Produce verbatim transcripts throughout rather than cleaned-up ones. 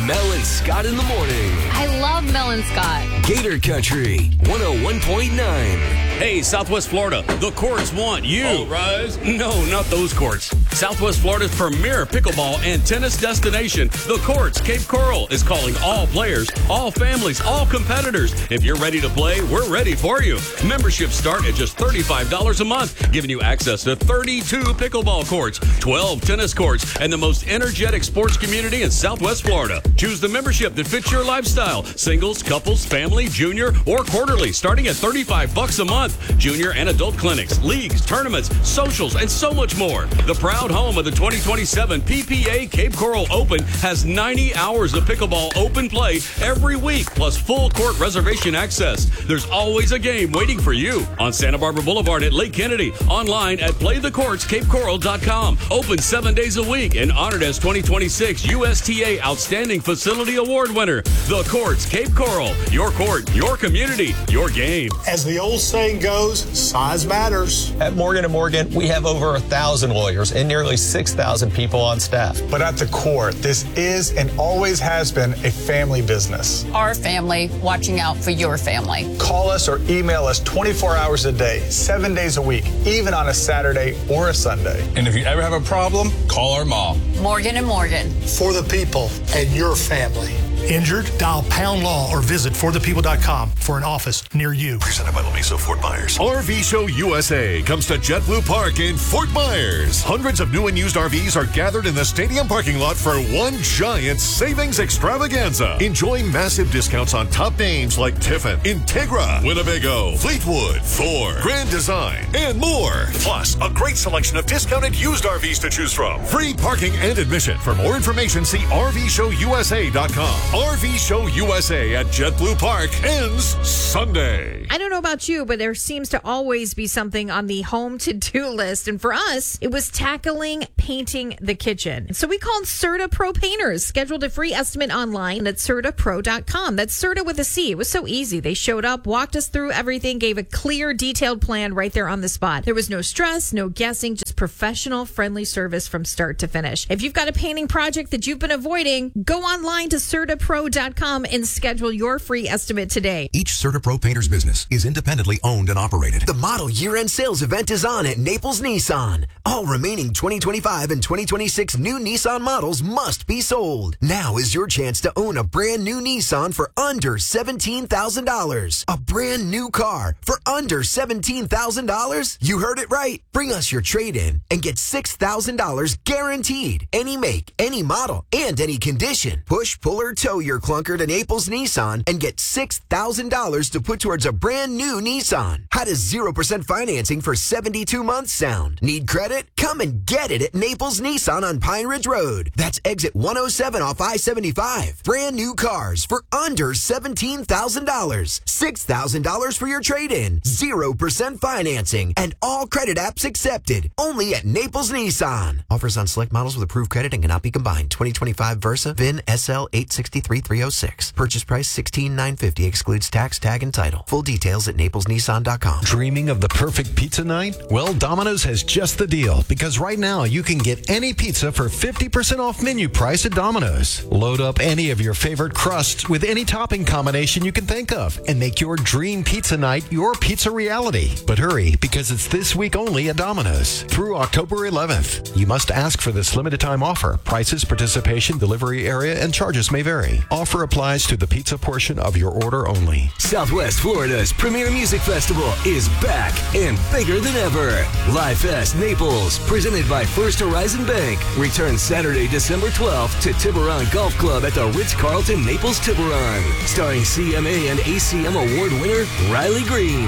Mel and Scott in the morning. I love Mel and Scott. Gator Country one oh one point nine. Hey, Southwest Florida, the courts want you. All rise. No, not those courts. Southwest Florida's premier pickleball and tennis destination, the Courts Cape Coral, is calling all players, all families, all competitors. If you're ready to play, we're ready for you. Memberships start at just thirty-five dollars a month, giving you access to thirty-two pickleball courts, twelve tennis courts, and the most energetic sports community in Southwest Florida. Choose the membership that fits your lifestyle. Singles, couples, family, junior, or quarterly, starting at thirty-five bucks a month. Junior and adult clinics, leagues, tournaments, socials, and so much more. The proud home of the twenty twenty-seven P P A Cape Coral Open has ninety hours of pickleball open play every week, plus full court reservation access. There's always a game waiting for you on Santa Barbara Boulevard at Lake Kennedy, online at play the courts cape coral dot com. Open seven days a week and honored as twenty twenty-six U S T A Outstanding Facility Award winner. The Courts Cape Coral, your court, your community, your game. As the old saying goes, size matters. At Morgan and Morgan, we have over a thousand lawyers and nearly six thousand people on staff. But at the core, this is and always has been a family business. Our family watching out for your family. Call us or email us twenty-four hours a day, seven days a week, even on a Saturday or a Sunday. And if you ever have a problem, call our mom. Morgan and Morgan. For the people and your family. Injured? Dial Pound Law or visit for the people dot com for an office near you. Presented by Lavisa Fort Myers. R V Show U S A comes to JetBlue Park in Fort Myers. Hundreds of new and used R Vs are gathered in the stadium parking lot for one giant savings extravaganza. Enjoy massive discounts on top names like Tiffin, Integra, Winnebago, Fleetwood, Thor, Grand Design, and more. Plus, a great selection of discounted used R Vs to choose from. Free parking and admission. For more information, see R V show U S A dot com. R V Show U S A at JetBlue Park ends Sunday. I don't know about you, but there seems to always be something on the home to-do list. And for us, it was tackling painting the kitchen. So we called Serta Pro Painters, scheduled a free estimate online at serta pro dot com. That's Serta with a C. It was so easy. They showed up, walked us through everything, gave a clear, detailed plan right there on the spot. There was no stress, no guessing, just professional, friendly service from start to finish. If you've got a painting project that you've been avoiding, go online to serta pro dot com and schedule your free estimate today. Each Serta Pro Painters business is independently owned and operated. The model year-end sales event is on at Naples Nissan. All remaining twenty twenty-five and twenty twenty-six new Nissan models must be sold. Now is your chance to own a brand new Nissan for under seventeen thousand dollars. A brand new car for under seventeen thousand dollars? You heard it right. Bring us your trade-in and get six thousand dollars guaranteed. Any make, any model, and any condition. Push, pull, or tow your clunker to Naples Nissan and get six thousand dollars to put towards a brand new Nissan. How does zero percent financing for seventy-two months sound? Need credit? Come and get it at Naples Nissan on Pine Ridge Road. That's exit one oh seven off I seventy-five. Brand new cars for under seventeen thousand dollars. six thousand dollars for your trade-in. zero percent financing. And all credit apps accepted. Only at Naples Nissan. Offers on select models with approved credit and cannot be combined. twenty twenty-five Versa, V I N S L eight six three three oh six. Purchase price sixteen thousand nine hundred fifty dollars. Excludes tax, tag, and title. Full details at naples nissan dot com. Dreaming of the perfect pizza night? Well, Domino's has just the deal, because right now you can get any pizza for fifty percent off menu price at Domino's. Load up any of your favorite crusts with any topping combination you can think of and make your dream pizza night your pizza reality. But hurry, because it's this week only at Domino's through October eleventh. You must ask for this limited time offer. Prices, participation, delivery area, and charges may vary. Offer applies to the pizza portion of your order only. Southwest Florida's premier music festival is back and bigger than ever. Live Fest Naples, presented by First Horizon Bank, returns Saturday, December twelfth to Tiburon Golf Club at the Ritz-Carlton Naples Tiburon. Starring C M A and A C M award winner Riley Green.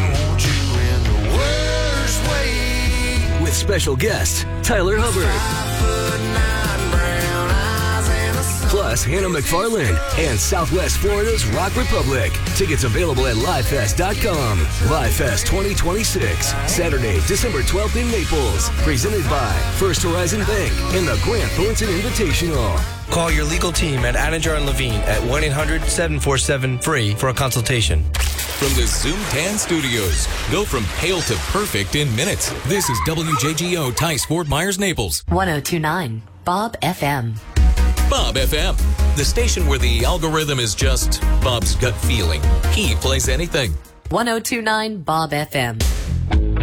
With special guest Tyler Hubbard. Plus Hannah McFarland and Southwest Florida's Rock Republic. Tickets available at live fest dot com. Live Fest twenty twenty-six, Saturday, December twelfth in Naples. Presented by First Horizon Bank and the Grant Thornton Invitational. Call your legal team at Anidjar and Levine at one eight hundred seven four seven free for a consultation. From the Zoom ten Studios, go from pale to perfect in minutes. This is W J G O Tice Fort Myers, Naples. one oh two point nine Bob F M. Bob F M, the station where the algorithm is just Bob's gut feeling. He plays anything. ten twenty-nine Bob F M.